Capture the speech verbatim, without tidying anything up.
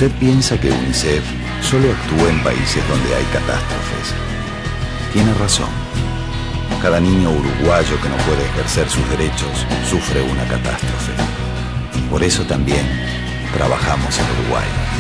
usted piensa que UNICEF solo actúa en países donde hay catástrofes, tiene razón. Cada niño uruguayo que no puede ejercer sus derechos sufre una catástrofe. Por eso también trabajamos en Uruguay.